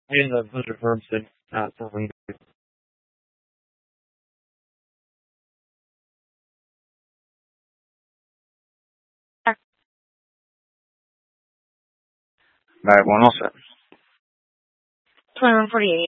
in the Mr. Hermson for me. Vale, bueno, no sé. 2148.